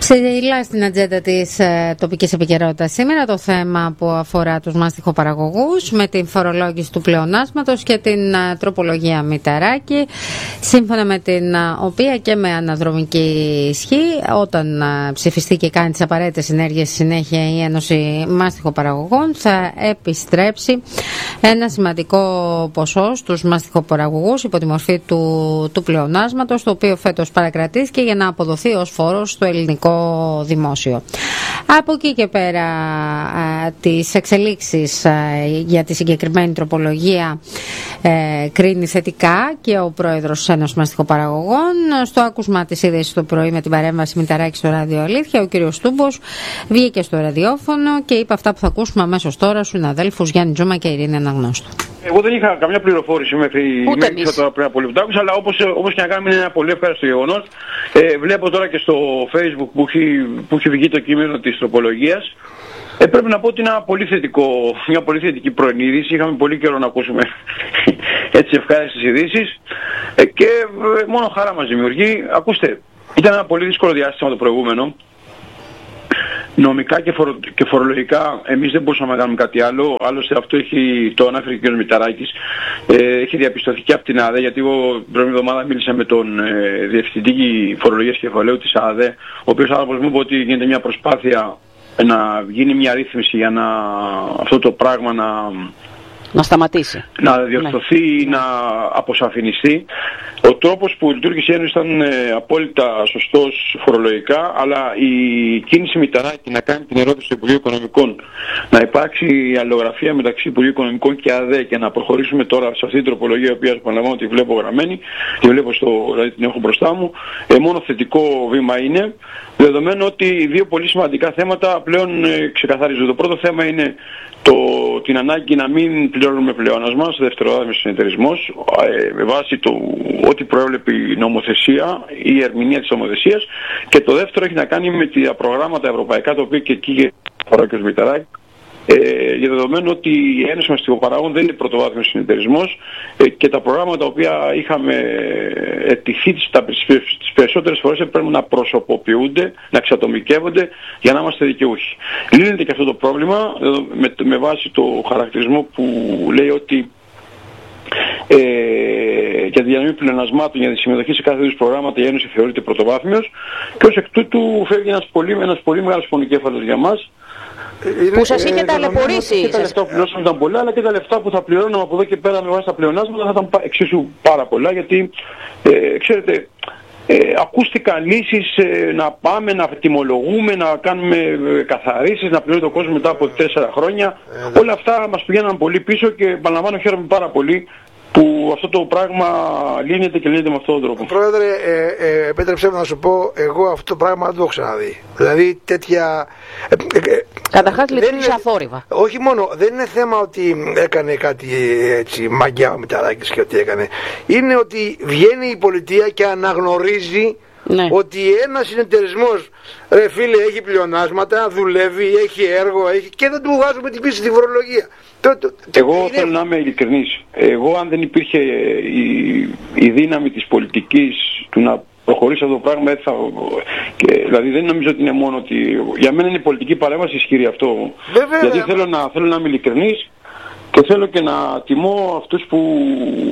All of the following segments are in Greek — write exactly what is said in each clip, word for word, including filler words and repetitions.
Ψηλά στην ατζέντα της ε, τοπικής επικαιρότητας σήμερα το θέμα που αφορά τους μάστιχοπαραγωγούς με την φορολόγηση του πλεονάσματος και την ε, τροπολογία Μητσαράκη, σύμφωνα με την ε, οποία και με αναδρομική ισχύ, όταν ε, ψηφιστεί και κάνει τις απαραίτητες συνέργειες στη συνέχεια η Ένωση Μάστιχοπαραγωγών, θα επιστρέψει ένα σημαντικό ποσό στους μάστιχοπαραγωγούς υπό τη μορφή του, του πλεονάσματος, το οποίο φέτος παρακρατήθηκε για να αποδοθεί ως φόρος στο ελληνικό δημόσιο. Από εκεί και πέρα α, τις εξελίξεις α, για τη συγκεκριμένη τροπολογία ε, κρίνει θετικά και ο πρόεδρος της Ένωσης Μαστιχοπαραγωγών. Στο άκουσμα της είδησης το πρωί με την παρέμβαση Μητσαράκη στο Ράδιο Αλήθεια, ο κύριος Τούμπος βγήκε στο ραδιόφωνο και είπε αυτά που θα ακούσουμε αμέσως τώρα στους συναδέλφους Γιάννη Τζούμα και Ειρήνη Αναγνώστου. Εγώ δεν είχα καμιά πληροφόρηση μέχρι, μέχρι τώρα πριν από λίγο, αλλά όπως, όπως και να κάνουμε είναι ένα πολύ ευχάριστο γεγονός. Ε, βλέπω τώρα και στο Facebook που έχει, που έχει βγει το κείμενο της τροπολογίας. Ε, πρέπει να πω ότι είναι ένα πολύ θετικό, μια πολύ θετική προενίδηση. Είχαμε πολύ καιρό να ακούσουμε έτσι ευχάριστες ειδήσεις ε, και ε, μόνο χαρά μας δημιουργεί. Ακούστε, ήταν ένα πολύ δύσκολο διάστημα το προηγούμενο. Νομικά και, φορο, και φορολογικά εμείς δεν μπορούσαμε να κάνουμε κάτι άλλο. Άλλωστε αυτό έχει, το ανάφερε και ο κ. Μητσαράκης. Ε, έχει διαπιστωθεί και από την ΑΔΕ, γιατί εγώ την προηγούμενη εβδομάδα μίλησα με τον ε, Διευθυντή Φορολογίας Κεφαλαίου της ΑΔΕ, ο οποίος άνθρωπος μου είπε ότι γίνεται μια προσπάθεια να γίνει μια ρύθμιση για να αυτό το πράγμα να... Να σταματήσει. Να διορθωθεί ή ναι. να αποσαφινιστεί. Ο τρόπος που λειτουργήσε η Ένωση ήταν ε, απόλυτα σωστός φορολογικά, αλλά η κίνηση Μητσαράκη να κάνει την ερώτηση του Υπουργείου Οικονομικών, να υπάρξει αλληλογραφία μεταξύ Υπουργείου Οικονομικών και ΑΔΕ και να προχωρήσουμε τώρα σε αυτή την τροπολογία, η οποία επαναλαμβάνω ότι βλέπω γραμμένη, τη βλέπω στο, δηλαδή την έχω μπροστά μου, ε, μόνο θετικό βήμα είναι, δεδομένου ότι δύο πολύ σημαντικά θέματα πλέον ε, ξεκαθαρίζονται. Το πρώτο θέμα είναι το, την ανάγκη να μην πληρώνουμε πλεόνασμα στο δευτεροδάμιο συνεταιρισμός ε, με βάση το ό,τι προέβλεπε η νομοθεσία ή η ερμηνεία της νομοθεσίας, και το δεύτερο έχει να κάνει με τα προγράμματα ευρωπαϊκά, τα οποία και εκεί αφορά και ο Μητσαράκη, ε, για δεδομένο ότι η Ένωση Μαστιχοπαραγωγών δεν είναι πρωτοβάθμιος συνεταιρισμός ε, και τα προγράμματα τα οποία είχαμε ετηθεί τις περισσότερες φορές πρέπει να προσωποποιούνται, να εξατομικεύονται για να είμαστε δικαιούχοι. Λύνεται και αυτό το πρόβλημα με, με βάση το χαρακτηρισμό που λέει ότι Ε, για τη διανομή πλεονασμάτων για τη συμμετοχή σε κάθε είδους προγράμματα η Ένωση θεωρείται πρωτοβάθμιος και ως εκ τούτου φεύγει ένας πολύ, ένας πολύ μεγάλος πονοκέφαλος για μας. Που σας είχε ταλαιπωρήσει. Και τα λεφτά που πληρώσαμε ήταν πολλά, αλλά και τα λεφτά που θα πληρώνουμε από εδώ και πέρα με βάση τα πλεονάσματα θα ήταν εξίσου πάρα πολλά, γιατί ε, ξέρετε, Ε, ακούστηκαν λύσεις ε, να πάμε, να τιμολογούμε, να κάνουμε ε, καθαρίσεις, να πληρώνει το κόσμο μετά από τέσσερα χρόνια. Ε, Όλα αυτά μας πηγαίναν πολύ πίσω και επαναλαμβάνω χαίρομαι πάρα πολύ που αυτό το πράγμα λύνεται και λύνεται με αυτόν τον τρόπο. Πρόεδρε, ε, ε, επέτρεψέ μου να σου πω, εγώ αυτό το πράγμα δεν το έχω ξαναδεί. Δηλαδή τέτοια... Ε, ε, Καταρχάς λειτουργήσε αθόρυβα. Όχι μόνο, δεν είναι θέμα ότι έκανε κάτι έτσι μαγιά ο Μητσαράκης και ότι έκανε. Είναι ότι βγαίνει η πολιτεία και αναγνωρίζει ναι. ότι ένας συνεταιρισμός, ρε φίλε, έχει πλεονάσματα, δουλεύει, έχει έργο, έχει... και δεν του βγάζουμε την πίστη στη φορολογία. Το, το, Εγώ είναι... θέλω να είμαι ειλικρινής. Εγώ αν δεν υπήρχε η, η δύναμη της πολιτικής του να προχωρήσει αυτό το πράγμα, θα... και, δηλαδή δεν νομίζω ότι είναι μόνο ότι... Για μένα είναι η πολιτική παρέμβαση ισχυρή αυτό. Βέβαια, Γιατί θέλω να, θέλω να είμαι ειλικρινής και θέλω και να τιμώ αυτούς που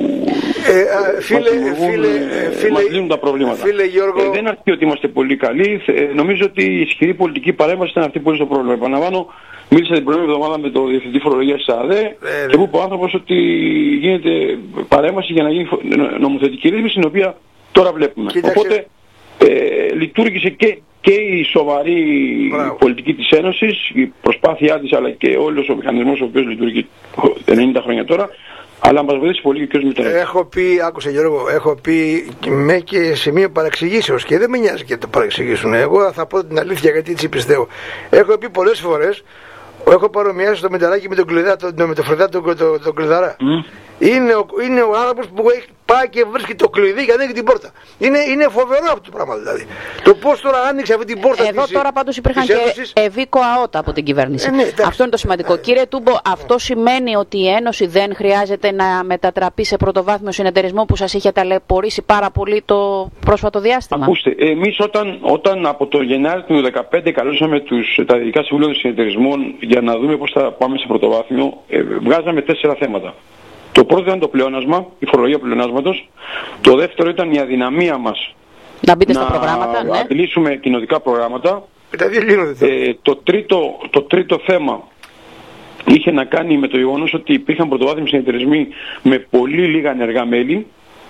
ε, α, φίλε, φίλε, φίλε, μας λύνουν τα προβλήματα. Φίλε, Γιώργο... ε, δεν αρκεί ότι είμαστε πολύ καλοί. Ε, νομίζω ότι η ισχυρή πολιτική παρέμβαση ήταν αυτή που είναι στο πρόβλημα. Επαναλαμβάνω, μίλησα την προηγούμενη εβδομάδα με τον Διευθυντή Φορολογίας της ΑΔΕ ε, και μου είπε ο άνθρωπος ότι γίνεται παρέμβαση για να γίνει νομοθετική ρύθμιση, την οποία τώρα βλέπουμε. Κοίταξε. Οπότε ε, λειτουργήσε και, και η σοβαρή Μπράβο. πολιτική της Ένωσης, η προσπάθειά της, αλλά και όλος ο μηχανισμός ο οποίος λειτουργεί ενενήντα χρόνια τώρα. Αλλά μας βοήθησε πολύ και ο κ. Μητσαράκης. Έχω πει, άκουσε Γιώργο, έχω πει με και σε μία παραξηγήσεως και δεν με νοιάζει και το παραξηγήσουν. Εγώ θα πω την αλήθεια γιατί έτσι πιστεύω. Έχω πει πολλές φορές, έχω παρομοιάσει το Μητσαράκη με τον κλειδά, το, με το Φρεδά τον, το, το, το κλειδαρά. Mm. Είναι ο, είναι ο άνθρωπος που έχει πάει και βρίσκει το κλειδί και ανοίγει την πόρτα. Είναι, είναι φοβερό αυτό το πράγμα δηλαδή. Το πώς τώρα άνοιξε αυτή την πόρτα. Εδώ της, τώρα πάντως υπήρχαν και ευήκο αότα από την κυβέρνηση. Ε, ναι, αυτό είναι το σημαντικό. Ε, Κύριε Τούμπο, ε, αυτό σημαίνει ότι η Ένωση δεν χρειάζεται να μετατραπεί σε πρωτοβάθμιο συνεταιρισμό που σας είχε ταλαιπωρήσει πάρα πολύ το πρόσφατο διάστημα? Ακούστε, εμείς όταν, όταν από το Γενάρη του δύο χιλιάδες δεκαπέντε καλούσαμε τους, τα ειδικά συμβούλια των συνεταιρισμών για να δούμε πώς θα πάμε σε πρωτοβάθμιο, ε, βγάζαμε τέσσερα θέματα. Το πρώτο ήταν το πλεόνασμα, η φορολογία πλεονάσματος. Το δεύτερο ήταν η αδυναμία μας να μπείτε στα προγράμματα, να ναι. αντιλήσουμε κοινοτικά προγράμματα. Ε, το, τρίτο, το τρίτο θέμα είχε να κάνει με το γεγονός ότι υπήρχαν πρωτοβάθμιοι συνεταιρισμοί με πολύ λίγα ενεργά μέλη.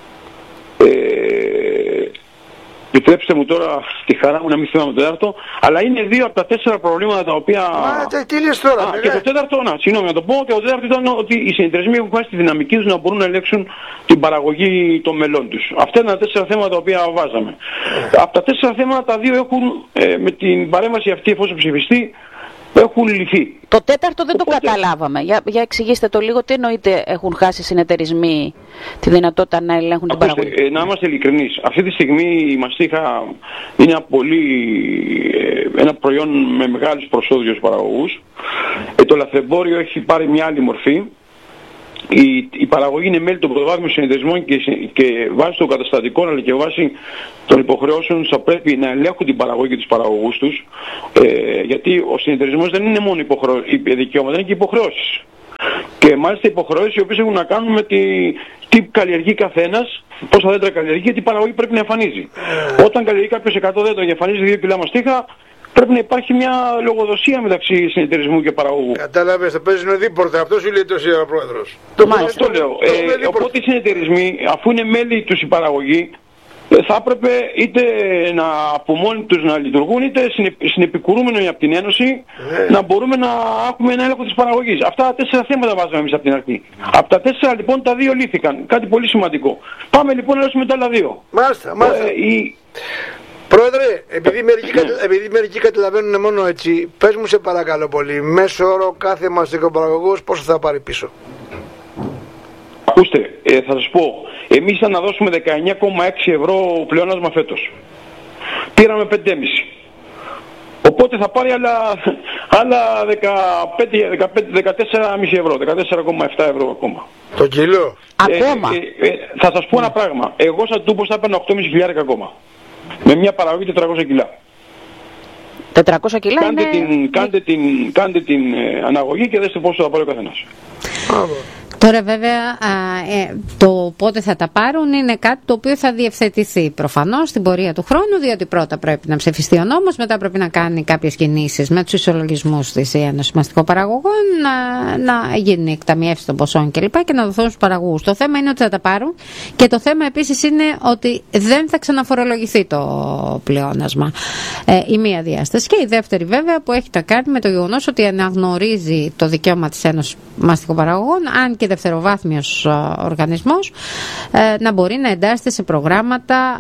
Ε, Επιτρέψτε μου τώρα τη χαρά μου να μην θυμάμαι το τέταρτο, αλλά είναι δύο από τα τέσσερα προβλήματα τα οποία. Μα τι λες τώρα, Α, και το τέταρτο, να, συγγνώμη να το πω, και το τέταρτο ήταν ότι οι συνεταιρισμοί έχουν χάσει τη δυναμική τους να μπορούν να ελέγξουν την παραγωγή των μελών τους. Αυτά είναι τα τέσσερα θέματα τα οποία βάζαμε. Ε. Από τα τέσσερα θέματα τα δύο έχουν ε, με την παρέμβαση αυτή, εφόσον ψηφιστεί, έχουν λυθεί. Το τέταρτο δεν Οπότε... το καταλάβαμε. Για, για εξηγήστε το λίγο, τι εννοείται έχουν χάσει συνεταιρισμοί τη δυνατότητα να ελέγχουν την παραγωγή? Ε, να είμαστε ειλικρινείς. Αυτή τη στιγμή η μαστίχα είναι ένα, πολύ, ε, ένα προϊόν με μεγάλους προσόδιους παραγωγούς. Ε, το λαθρεμπόριο έχει πάρει μια άλλη μορφή. Η, η παραγωγή είναι μέλη των πρωτοβάθμιων συνεταιρισμών και, και βάσει των καταστατικών αλλά και βάσει των υποχρεώσεων θα πρέπει να ελέγχουν την παραγωγή και τους παραγωγούς τους, ε, γιατί ο συνεταιρισμός δεν είναι μόνο υποχρεω... δικαιώματα, είναι και υποχρεώσεις. Και μάλιστα υποχρεώσεις οι οποίες έχουν να κάνουν με τη, τι καλλιεργεί καθένας, πόσα δέντρα καλλιεργεί και τι παραγωγή πρέπει να εμφανίζει. Όταν καλλιεργεί κάποιος εκατό δέντρα και εμφανίζει δύο κιλά μαστίχα, πρέπει να υπάρχει μια λογοδοσία μεταξύ συνεταιρισμού και παραγωγού. Κατάλαβες, θα παίζουν δίπορτα. Αυτό σου λέει τόση ώρα ο πρόεδρος. Το αυτό λέω. Ε, οπότε οι συνεταιρισμοί, αφού είναι μέλη τους η παραγωγή, θα έπρεπε είτε να από μόνοι τους να λειτουργούν, είτε συνεπικουρούμενοι από την Ένωση yeah. να μπορούμε να έχουμε ένα έλεγχο της παραγωγής. Αυτά τα τέσσερα θέματα βάζαμε εμείς από την αρχή. Από τα τέσσερα λοιπόν τα δύο λύθηκαν. Κάτι πολύ σημαντικό. Πάμε λοιπόν να λύσουμε τα άλλα δύο. Μάλιστα, μάλιστα. Ε, η... Πρόεδρε, επειδή μερικοί, κατα... επειδή μερικοί καταλαβαίνουν μόνο έτσι, πες μου σε παρακαλώ πολύ, μέσο όρο κάθε μαστικοπαραγωγός πόσο θα πάρει πίσω? Ακούστε, ε, θα σας πω, εμείς θα να δώσουμε δεκαεννιά κόμμα έξι ευρώ πλεόνασμα φέτος. Πήραμε πέντε κόμμα πέντε. Οπότε θα πάρει άλλα, άλλα δεκαπέντε, δεκαπέντε, δεκατέσσερα κόμμα πέντε ευρώ, δεκατέσσερα κόμμα επτά ευρώ ακόμα. Το κιλό. Ακόμα. Ε, ε, ε, θα σας πω ένα πράγμα. Εγώ σαν Τούμπος θα έπαιρνα οκτώ κόμμα πέντε χιλιάρικα ακόμα. Με μια παραγωγή τετρακόσια κιλά. τετρακόσια κιλά κάντε είναι... Την, κάντε την, κάντε την ε, αναγωγή και δέστε πόσο θα πάρει ο καθένας. Τώρα βέβαια ε, το πότε θα τα πάρουν είναι κάτι το οποίο θα διευθετηθεί προφανώς στην πορεία του χρόνου, διότι πρώτα πρέπει να ψηφιστεί ο νόμος, μετά πρέπει να κάνει κάποιες κινήσεις με τους ισολογισμούς της Ένωσης Μαστικοπαραγωγών, να, να γίνει εκταμιεύση των ποσών κλπ. Και να δοθούν στους παραγωγούς. Το θέμα είναι ότι θα τα πάρουν και το θέμα επίσης είναι ότι δεν θα ξαναφορολογηθεί το πλεόνασμα. Ε, η μία διάσταση. Και η δεύτερη βέβαια που έχει να κάνει με το γεγονός ότι αναγνωρίζει το δικαίωμα της Ένωσης Μαστικοπαραγωγών, αν και δευτεροβάθμιος οργανισμός, να μπορεί να εντάσσεται σε προγράμματα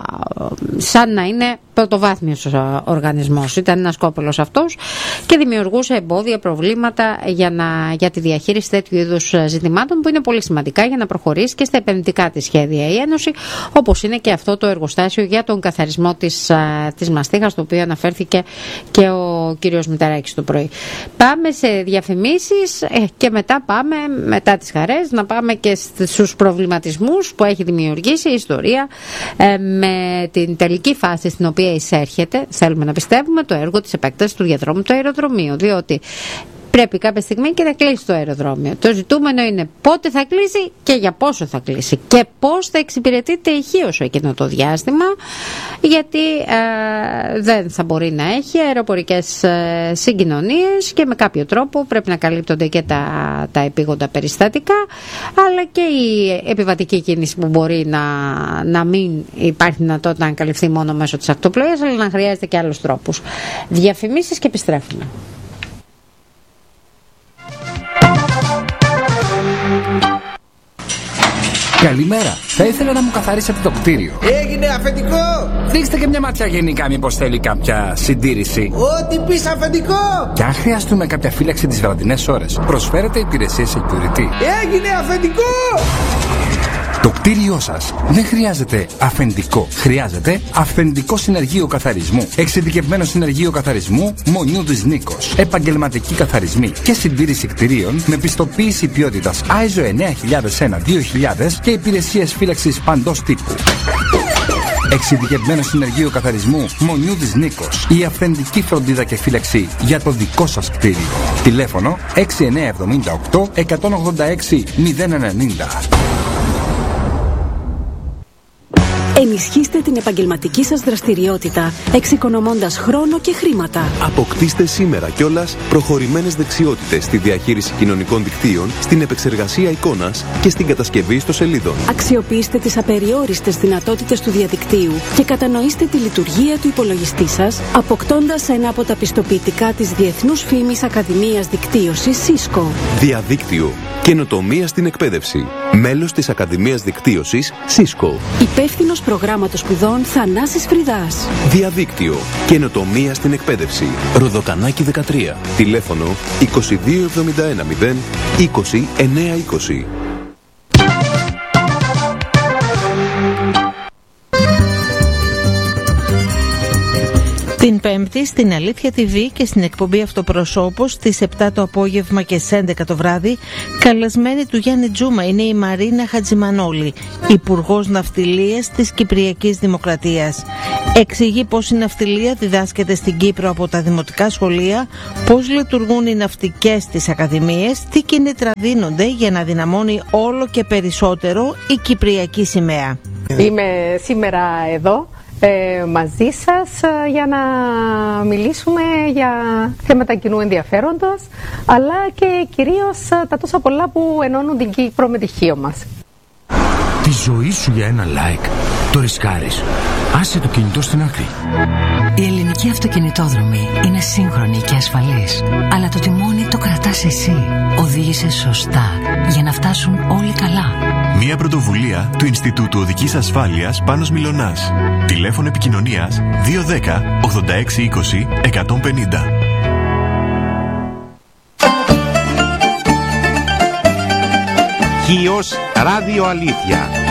σαν να είναι πρωτοβάθμιος οργανισμός. Ήταν ένας κόπελος αυτός και δημιουργούσε εμπόδια, προβλήματα για, να, για τη διαχείριση τέτοιου είδους ζητημάτων που είναι πολύ σημαντικά για να προχωρήσει και στα επενδυτικά της σχέδια η Ένωση, όπως είναι και αυτό το εργοστάσιο για τον καθαρισμό της, της μαστίχας, το οποίο αναφέρθηκε και ο κύριος Μητεράκης το πρωί. Πάμε σε διαφημίσεις και μετά πάμε, μετά τις χαρές, να πάμε και στους προβληματισμούς που έχει δημιουργήσει η ιστορία ε, με την τελική φάση στην οποία εισέρχεται, θέλουμε να πιστεύουμε, το έργο της επέκτασης του διαδρόμου του αεροδρομίου, διότι πρέπει κάποια στιγμή και να κλείσει το αεροδρόμιο. Το ζητούμενο είναι πότε θα κλείσει και για πόσο θα κλείσει και πώς θα εξυπηρετείται ηχείως εκείνο το διάστημα, γιατί ε, δεν θα μπορεί να έχει αεροπορικές ε, συγκοινωνίες και με κάποιο τρόπο πρέπει να καλύπτονται και τα, τα επίγοντα περιστατικά, αλλά και η επιβατική κίνηση που μπορεί να, να μην υπάρχει δυνατότητα να καλυφθεί μόνο μέσω της ακτοπλοείας, αλλά να χρειάζεται και άλλους τρόπους. Διαφημίσεις και επιστρέφουμε. Καλημέρα. Θα ήθελα να μου καθαρίσετε το κτίριο. Έγινε αφεντικό. Δείξτε και μια ματιά γενικά, μήπως θέλει κάποια συντήρηση. Ό,τι πεις αφεντικό. Και αν χρειαστούμε κάποια φύλαξη τις βραδινές ώρες, προσφέρετε υπηρεσίες security. Έγινε αφεντικό. Το κτίριό σας δεν χρειάζεται αφεντικό. Χρειάζεται αυθεντικό συνεργείο καθαρισμού. Εξειδικευμένο συνεργείο καθαρισμού Μονιούδης Νίκος. Επαγγελματικοί καθαρισμοί και συντήρηση κτιρίων με πιστοποίηση ποιότητας άι ες ο εννιά χιλιάδες ένα δύο χιλιάδες και υπηρεσίες φύλαξης παντός τύπου. Εξειδικευμένο συνεργείο καθαρισμού Μονιούδης Νίκος. Η αυθεντική φροντίδα και φύλαξη για το δικό σας κτίριο. Τηλέφωνο έξι εννιά εβδομήντα οκτώ εκατόν ογδόντα έξι μηδέν ενενήντα. Ενισχύστε την επαγγελματική σας δραστηριότητα, εξοικονομώντας χρόνο και χρήματα. Αποκτήστε σήμερα κιόλας προχωρημένες δεξιότητες στη διαχείριση κοινωνικών δικτύων, στην επεξεργασία εικόνας και στην κατασκευή ιστοσελίδων. Αξιοποιήστε τις απεριόριστες δυνατότητες του διαδικτύου και κατανοήστε τη λειτουργία του υπολογιστή σας, αποκτώντας ένα από τα πιστοποιητικά της Διεθνούς Φήμης Ακαδημίας Δικτύωσης Cisco. Διαδίκτυο. Καινοτομία στην εκπαίδευση. Μέλος της Ακαδημίας Δικτύωσης Cisco. Υπεύθυνος προγράμματος σπουδών Θανάσης Φρυδάς. Διαδίκτυο. Καινοτομία στην εκπαίδευση. Ροδοκανάκι δεκατρία. Τηλέφωνο είκοσι δύο εβδομήντα ένα μηδέν είκοσι εννιακόσια είκοσι. Την Πέμπτη στην Αλήθεια τι βι και στην εκπομπή Αυτοπροσώπους στις επτά το απόγευμα και στις έντεκα το βράδυ, καλεσμένη του Γιάννη Τζούμα είναι η Μαρίνα Χατζημανόλη, Υπουργός Ναυτιλίας της Κυπριακής Δημοκρατίας. Εξηγεί πώς η ναυτιλία διδάσκεται στην Κύπρο από τα δημοτικά σχολεία, πώς λειτουργούν οι ναυτικές της ακαδημίες, τι κίνητρα δίνονται για να δυναμώνει όλο και περισσότερο η Κυπριακή σημαία. Είμαι σήμερα εδώ Ε, μαζί σας ε, για να μιλήσουμε για θέματα κοινού ενδιαφέροντος, αλλά και κυρίως ε, τα τόσα πολλά που ενώνουν την Κύπρο με τη Χίο μας. Τη ζωή σου για ένα like το ρισκάρεις. Άσε το κινητό στην άκρη. Η ελληνική αυτοκινητόδρομη είναι σύγχρονη και ασφαλής, αλλά το τιμόνι το κρατάς εσύ. Οδήγησε σωστά για να φτάσουν όλοι καλά. Μια πρωτοβουλία του Ινστιτούτου Οδικής Ασφάλειας Πάνος Μιλωνάς. Τηλέφωνο επικοινωνίας δύο ένα μηδέν ογδόντα έξι είκοσι εκατόν πενήντα. Χίος Ράδιο Αλήθεια.